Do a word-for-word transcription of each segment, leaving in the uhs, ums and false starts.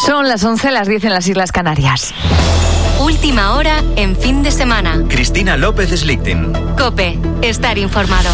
Son las once, las diez en las Islas Canarias. Última hora en fin de semana. Cristina López Slichting. COPE. Estar informado.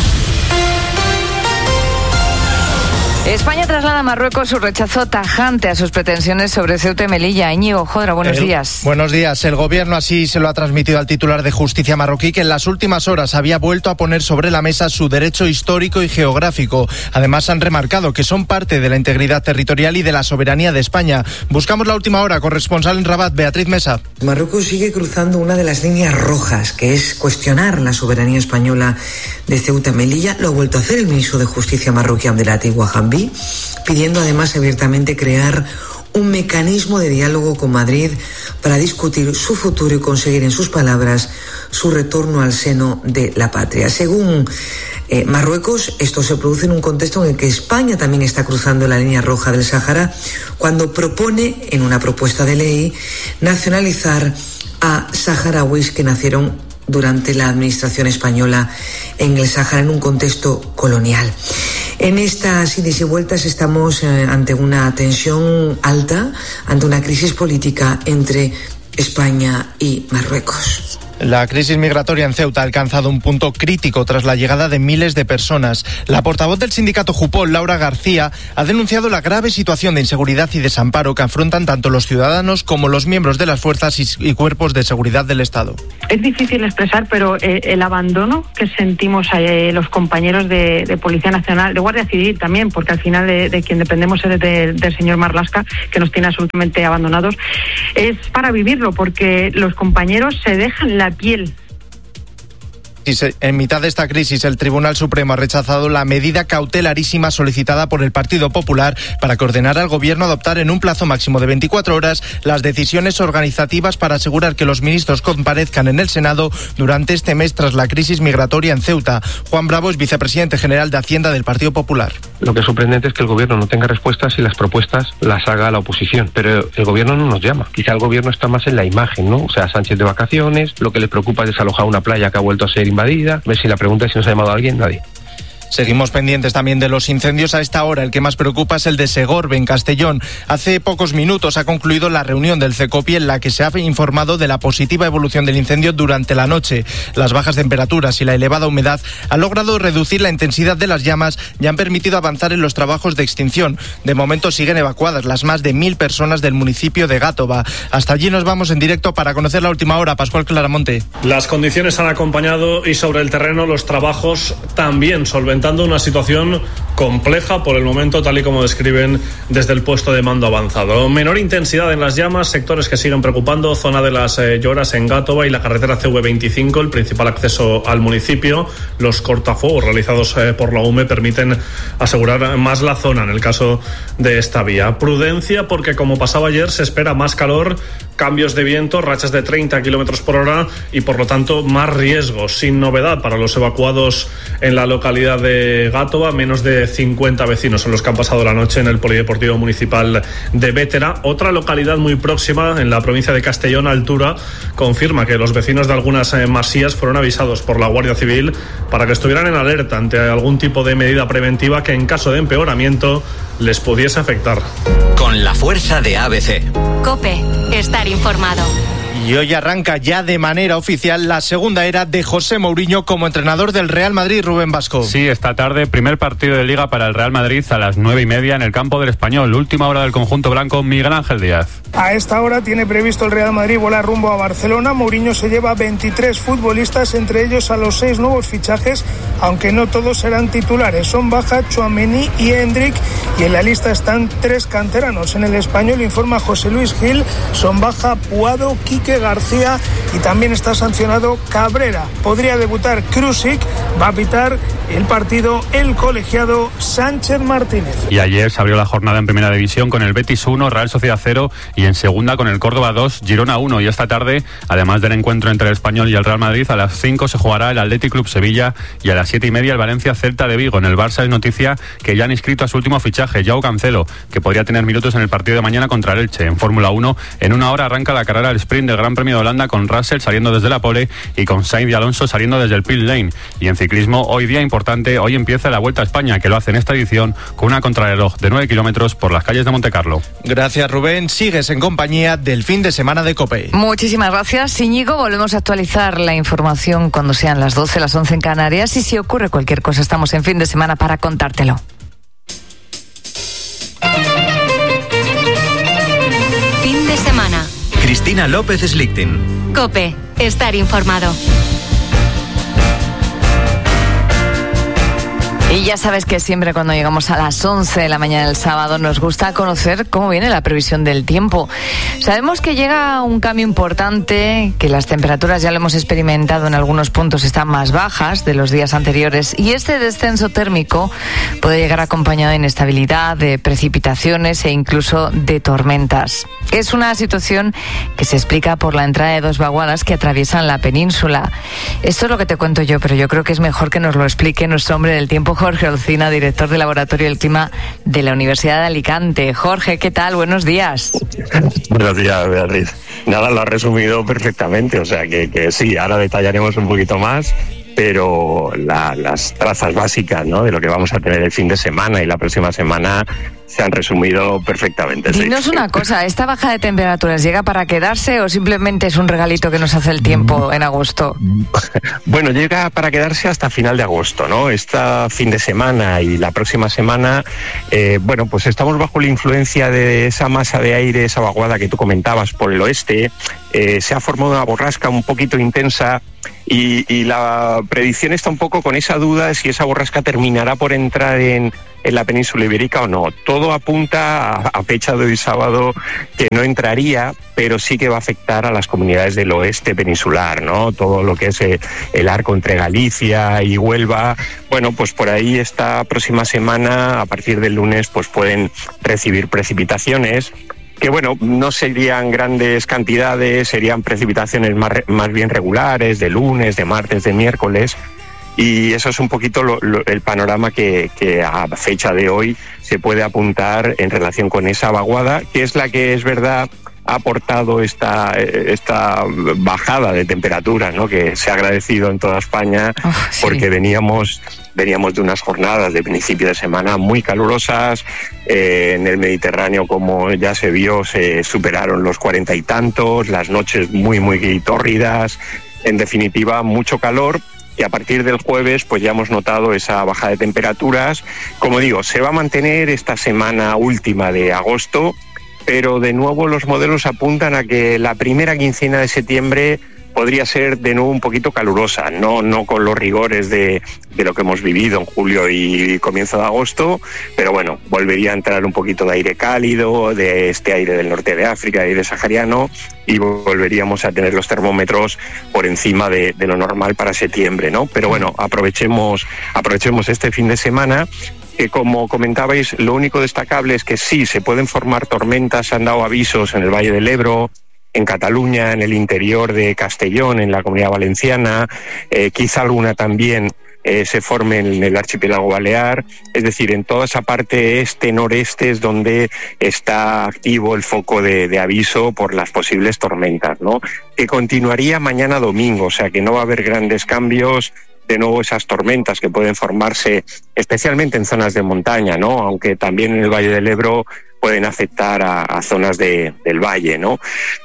España traslada a Marruecos su rechazo tajante a sus pretensiones sobre Ceuta y Melilla. Íñigo Jodra, buenos el, días. Buenos días. El gobierno así se lo ha transmitido al titular de Justicia marroquí, que en las últimas horas había vuelto a poner sobre la mesa su derecho histórico y geográfico. Además, han remarcado que son parte de la integridad territorial y de la soberanía de España. Buscamos la última hora. Corresponsal en Rabat, Beatriz Mesa. Marruecos sigue cruzando una de las líneas rojas, que es cuestionar la soberanía española de Ceuta y Melilla. Lo ha vuelto a hacer el ministro de Justicia marroquí, Abdelati Wahambi, pidiendo además abiertamente crear un mecanismo de diálogo con Madrid para discutir su futuro y conseguir, en sus palabras, su retorno al seno de la patria. Según eh, Marruecos, esto se produce en un contexto en el que España también está cruzando la línea roja del Sáhara, cuando propone, en una propuesta de ley, nacionalizar a saharauis que nacieron durante la administración española en el Sáhara, en un contexto colonial. En estas idas y vueltas estamos eh, ante una tensión alta, ante una crisis política entre España y Marruecos. La crisis migratoria en Ceuta ha alcanzado un punto crítico tras la llegada de miles de personas. La portavoz del sindicato Jupol, Laura García, ha denunciado la grave situación de inseguridad y desamparo que afrontan tanto los ciudadanos como los miembros de las fuerzas y cuerpos de seguridad del Estado. Es difícil expresar, pero eh, el abandono que sentimos eh, los compañeros de, de Policía Nacional, de Guardia Civil también, porque al final de, de quien dependemos es de, del señor Marlaska, que nos tiene absolutamente abandonados, es para vivirlo, porque los compañeros se dejan la piel. En mitad de esta crisis, el Tribunal Supremo ha rechazado la medida cautelarísima solicitada por el Partido Popular para que ordenara al Gobierno adoptar en un plazo máximo de veinticuatro horas las decisiones organizativas para asegurar que los ministros comparezcan en el Senado durante este mes tras la crisis migratoria en Ceuta. Juan Bravo es vicepresidente general de Hacienda del Partido Popular. Lo que es sorprendente es que el Gobierno no tenga respuestas y las propuestas las haga la oposición, pero el Gobierno no nos llama. Quizá el Gobierno está más en la imagen, ¿no? O sea, Sánchez de vacaciones, lo que le preocupa es desalojar una playa que ha vuelto a ser invadida. A ver si la pregunta es si nos ha llamado a alguien, nadie. Seguimos pendientes también de los incendios a esta hora. El que más preocupa es el de Segorbe, en Castellón. Hace pocos minutos ha concluido la reunión del CECOPI en la que se ha informado de la positiva evolución del incendio durante la noche. Las bajas temperaturas y la elevada humedad han logrado reducir la intensidad de las llamas y han permitido avanzar en los trabajos de extinción. De momento siguen evacuadas las más de mil personas del municipio de Gátova. Hasta allí nos vamos en directo para conocer la última hora. Pascual Claramonte. Las condiciones han acompañado y sobre el terreno los trabajos también solventando una situación compleja por el momento, tal y como describen desde el puesto de mando avanzado. Menor intensidad en las llamas, sectores que siguen preocupando, zona de las eh, Lloras en Gátova y la carretera C V veinticinco, el principal acceso al municipio. Los cortafuegos realizados eh, por la U M E permiten asegurar más la zona en el caso de esta vía. Prudencia porque, como pasaba ayer, se espera más calor, cambios de viento, rachas de treinta kilómetros por hora y por lo tanto más riesgos. Sin novedad para los evacuados en la localidad de Gátova, menos de cincuenta vecinos son los que han pasado la noche en el Polideportivo Municipal de Bétera. Otra localidad muy próxima en la provincia de Castellón, Altura, confirma que los vecinos de algunas eh, masías fueron avisados por la Guardia Civil para que estuvieran en alerta ante algún tipo de medida preventiva que en caso de empeoramiento les pudiese afectar. Con la fuerza de A B C. COPE. Estar informado. Y hoy arranca ya de manera oficial la segunda era de José Mourinho como entrenador del Real Madrid. Rubén Vasco. Sí, esta tarde, primer partido de Liga para el Real Madrid a las nueve y media en el campo del Español. Última hora del conjunto blanco, Miguel Ángel Díaz. A esta hora tiene previsto el Real Madrid volar rumbo a Barcelona. Mourinho se lleva veintitrés futbolistas, entre ellos a los seis nuevos fichajes, aunque no todos serán titulares. Son baja Tchouaméni y Hendrik, y en la lista están tres canteranos. En el Español, informa José Luis Gil, son baja Puado, Quique García y también está sancionado Cabrera. Podría debutar Krusik, va a pitar el partido el colegiado Sánchez Martínez. Y ayer se abrió la jornada en Primera División con el Betis uno, Real Sociedad cero, y en Segunda con el Córdoba dos, Girona uno. Y esta tarde, además del encuentro entre el Español y el Real Madrid, a las cinco se jugará el Athletic Club Sevilla y a las siete y media el Valencia Celta de Vigo. En el Barça es noticia que ya han inscrito a su último fichaje, Joao Cancelo, que podría tener minutos en el partido de mañana contra el Elche. En Fórmula uno, en una hora arranca la carrera al sprint de del Gran Premio de Holanda con Russell saliendo desde la pole y con Sainz y Alonso saliendo desde el pit lane. Y en ciclismo, hoy día importante, hoy empieza la Vuelta a España, que lo hace en esta edición con una contrarreloj de nueve kilómetros por las calles de Montecarlo. Gracias, Rubén. Sigues en compañía del fin de semana de COPE. Muchísimas gracias, Íñigo. Volvemos a actualizar la información cuando sean las doce, las once en Canarias. Y si ocurre cualquier cosa, estamos en fin de semana para contártelo. Fin de semana. Cristina López Slichting. COPE. Estar informado. Y ya sabes que siempre cuando llegamos a las once de la mañana del sábado nos gusta conocer cómo viene la previsión del tiempo. Sabemos que llega un cambio importante, que las temperaturas ya lo hemos experimentado en algunos puntos, están más bajas de los días anteriores y este descenso térmico puede llegar acompañado de inestabilidad, de precipitaciones e incluso de tormentas. Es una situación que se explica por la entrada de dos vaguadas que atraviesan la península. Esto es lo que te cuento yo, pero yo creo que es mejor que nos lo explique nuestro hombre del tiempo, Jorge Olcina, director del Laboratorio del Clima de la Universidad de Alicante. Jorge, ¿qué tal? Buenos días. Buenos días, Beatriz. Nada, lo ha resumido perfectamente, o sea que, que sí, ahora detallaremos un poquito más, pero la, las trazas básicas, ¿no?, de lo que vamos a tener el fin de semana y la próxima semana se han resumido perfectamente. Dinos sí. una cosa, ¿esta baja de temperaturas llega para quedarse o simplemente es un regalito que nos hace el tiempo en agosto? Bueno, llega para quedarse hasta final de agosto, ¿no? Este fin de semana y la próxima semana, eh, bueno, pues estamos bajo la influencia de esa masa de aire, esa vaguada que tú comentabas por el oeste. Eh, se ha formado una borrasca un poquito intensa y, y la predicción está un poco con esa duda de si esa borrasca terminará por entrar en en la península ibérica o no. Todo apunta a, a fecha de hoy sábado que no entraría, pero sí que va a afectar a las comunidades del oeste peninsular, ¿no? Todo lo que es el, el arco entre Galicia y Huelva. Bueno, pues por ahí esta próxima semana, a partir del lunes, pues pueden recibir precipitaciones que, bueno, no serían grandes cantidades, serían precipitaciones más, más bien regulares, de lunes, de martes, de miércoles. Y eso es un poquito lo, lo, el panorama que, que a fecha de hoy se puede apuntar en relación con esa vaguada, que es la que es verdad ha aportado esta, esta bajada de temperatura, ¿no?, que se ha agradecido en toda España, oh, sí. porque veníamos, veníamos de unas jornadas de principio de semana muy calurosas. Eh, en el Mediterráneo, como ya se vio, se superaron los cuarenta y tantos, las noches muy, muy tórridas, en definitiva, mucho calor. Y a partir del jueves pues ya hemos notado esa bajada de temperaturas. Como digo, se va a mantener esta semana última de agosto, pero de nuevo los modelos apuntan a que la primera quincena de septiembre podría ser de nuevo un poquito calurosa, no, no con los rigores de, de lo que hemos vivido en julio y comienzo de agosto, pero bueno, volvería a entrar un poquito de aire cálido, de este aire del norte de África, aire sahariano, y volveríamos a tener los termómetros por encima de, de lo normal para septiembre, ¿no? Pero bueno, aprovechemos, aprovechemos este fin de semana, que como comentabais, lo único destacable es que sí, se pueden formar tormentas, se han dado avisos en el Valle del Ebro, en Cataluña, en el interior de Castellón, en la Comunidad Valenciana, eh, quizá alguna también eh, se forme en el archipiélago balear, es decir, en toda esa parte este-noreste es donde está activo el foco de, de aviso por las posibles tormentas, ¿no?, que continuaría mañana domingo, o sea que no va a haber grandes cambios. De nuevo esas tormentas que pueden formarse especialmente en zonas de montaña, ¿no?, aunque también en el Valle del Ebro pueden afectar a, a zonas de, del valle, ¿no?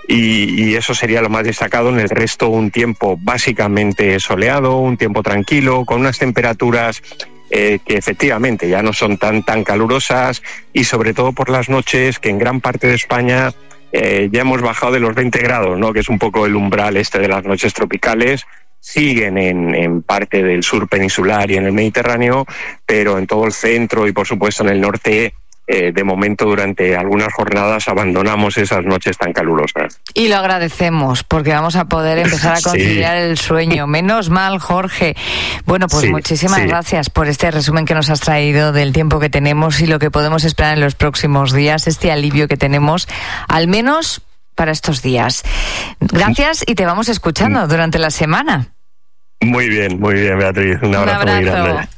Y, y eso sería lo más destacado. En el resto, un tiempo básicamente soleado, un tiempo tranquilo, con unas temperaturas eh, que efectivamente ya no son tan, tan calurosas, y sobre todo por las noches, que en gran parte de España eh, ya hemos bajado de los veinte grados, ¿no?, que es un poco el umbral este de las noches tropicales. Siguen en, en parte del sur peninsular y en el Mediterráneo, pero en todo el centro y por supuesto en el norte, eh, de momento durante algunas jornadas abandonamos esas noches tan calurosas. Y lo agradecemos porque vamos a poder empezar a conciliar sí. el sueño. Menos mal, Jorge. Bueno, pues sí, muchísimas sí. gracias por este resumen que nos has traído del tiempo que tenemos y lo que podemos esperar en los próximos días, este alivio que tenemos, al menos para estos días. Gracias y te vamos escuchando durante la semana. Muy bien, muy bien, Beatriz. Un abrazo, Un abrazo. muy grande.